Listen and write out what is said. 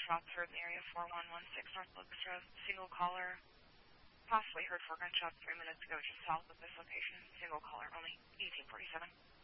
shots heard in the area 4116 North Locust Road. Single caller. Possibly heard 4 gunshots 3 minutes ago just south of this location. Single caller, only 1847.